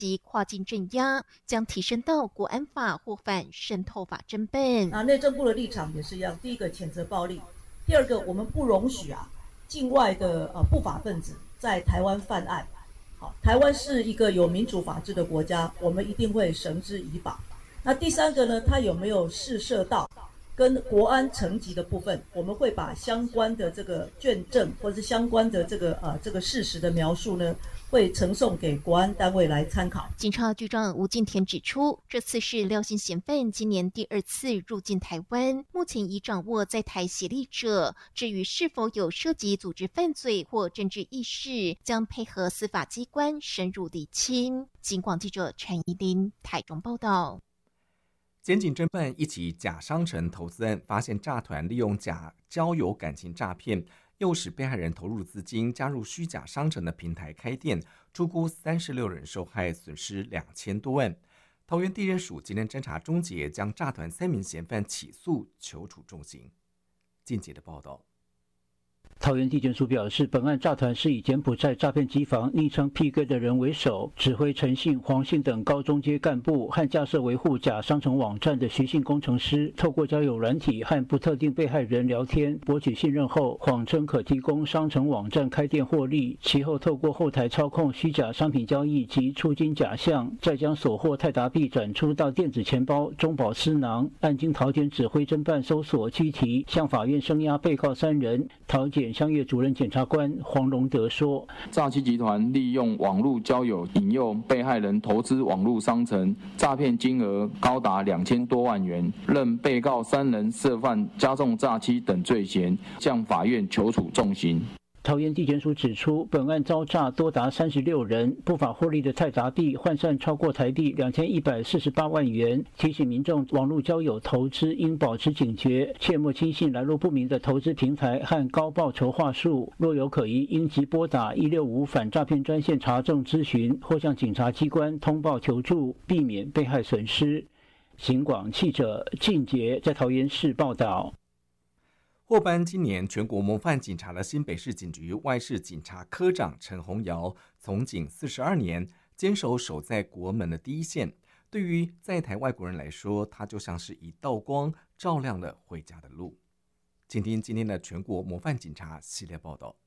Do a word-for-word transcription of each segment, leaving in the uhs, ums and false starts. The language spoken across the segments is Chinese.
及跨境镇压，将提升到国安法或反渗透法侦办。 那内政部的立场也是一样，第一个谴责暴力，第二个我们不容许啊境外的呃不法分子在台湾犯案。好，台湾是一个有民主法治的国家，我们一定会绳之以法。那第三个呢，它有没有试射到跟国安层级的部分，我们会把相关的这个卷证或者是相关的这个呃这个事实的描述呢，会呈送给国安单位来参考。 警察局长吴敬田指出，这次是廖姓嫌犯今年第二次入境台湾，目前已掌握在台协力者，至于是否有涉及组织犯罪或政治意识，将配合司法机关深入厘清。警广记者陈怡琳台中报道。 检警侦办一起假商城投资案，发现诈团利用假交友感情诈骗，诱使被害人投入资金，加入虚假商城的平台开店，初估三十六人受害，损失两千多万。桃园地检署今天侦查终结，将诈团三名嫌犯起诉，求处重刑。进阶的报道。 桃园地检署表示，本案诈团是以柬埔寨诈骗机房昵称 P 哥的人为首，指挥陈姓、黄姓等高中阶干部和架设维护假商城网站的徐姓工程师，透过交友软体和不特定被害人聊天，博取信任后，谎称可提供商城网站开店获利，其后透过后台操控虚假商品交易及出金假象，再将所获泰达币转出到电子钱包、中饱私囊。案经桃检指挥侦办搜索拘提，向法院声押被告三人。桃检香月主任检察官黄荣德说， 诈欺集团利用网络交友引诱被害人投资网络商城，诈骗金额高达两千多万元，认被告三人涉犯加重诈欺等罪嫌，向法院求处重刑。 桃园地检署指出，本案遭诈多达三十六人，不法获利的泰达币换算超过台币两千一百四十八万元。提醒民众，网络交友投资应保持警觉，切莫轻信来路不明的投资平台和高报酬话术。若有可疑，应即拨打一六五反诈骗专线查证咨询，或向警察机关通报求助，避免被害损失。警广记者靳杰在桃园市报道。 获颁今年全国模范警察的新北市警局外事警察科长陈宏尧，从警四十二年，坚守守在国门的第一线。对于在台外国人来说，他就像是一道光，照亮了回家的路。请听今天的全国模范警察系列报道。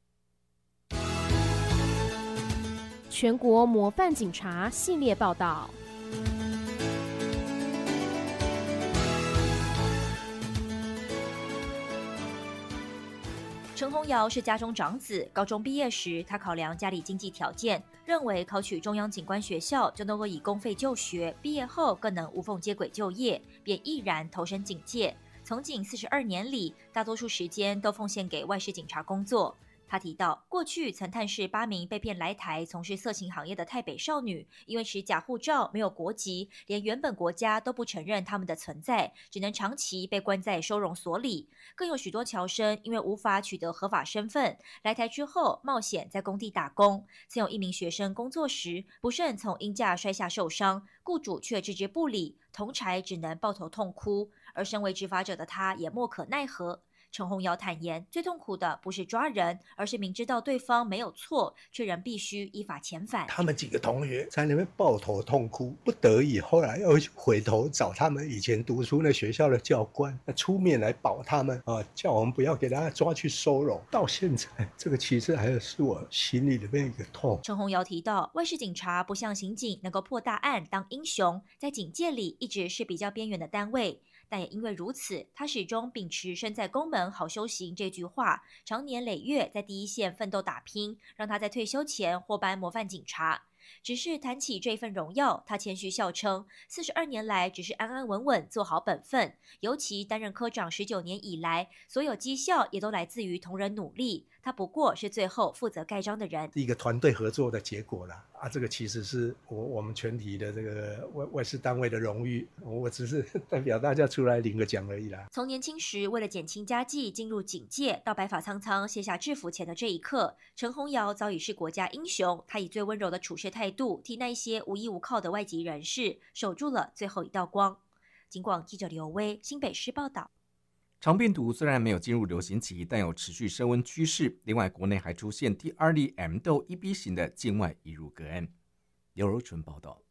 全国模范警察系列报道。 陈宏尧是家中长子，高中毕业时，他考量家里经济条件，认为考取中央警官学校就能够以公费就学，毕业后更能无缝接轨就业，便毅然投身警界。从警四十二年里，大多数时间都奉献给外事警察工作。他提到，过去曾探视八名被骗来台从事色情行业的泰北少女，因为持假护照、没有国籍，连原本国家都不承认他们的存在，只能长期被关在收容所里。更有许多侨生因为无法取得合法身份，来台之后冒险在工地打工。曾有一名学生工作时不慎从鹰架摔下受伤，雇主却置之不理，同儕只能抱头痛哭。而身为执法者的他也莫可奈何。陈宏尧坦言，最痛苦的不是抓人，而是明知道对方没有错，却仍必须依法遣返。 他们几个同学在那边抱头痛哭，不得已后来又回头找他们以前读书那学校的教官出面来保他们啊，叫我们不要给大家抓去收容。到现在，这个其实还是我心里的那个痛。 陈宏尧提到，外事警察不像刑警能够破大案当英雄，在警界里一直是比较边缘的单位。但也因为如此，他始终秉持身在公门好修行这句话，长年累月在第一线奋斗打拼，让他在退休前获颁模范警察。只是谈起这份荣耀，他谦虚笑称，四十二年来只是安安稳稳做好本分，尤其担任科长十九年以来，所有绩效也都来自于同仁努力，他不过是最后负责盖章的人。 一个团队合作的结果啦，啊，这个其实是我我们全体的这个外外事单位的荣誉，我只是代表大家出来领个奖而已啦。 从年轻时为了减轻家计进入警界，到白发苍苍卸下制服前的这一刻，陈宏尧早已是国家英雄。他以最温柔的处事态度，替那些无依无靠的外籍人士守住了最后一道光。警广记者刘威新北市报道。 肠病毒虽然没有进入流行期，但有持续升温趋势。另外，国内还出现第二例 M 豆一 B 型的境外移入个案。刘柔纯报道。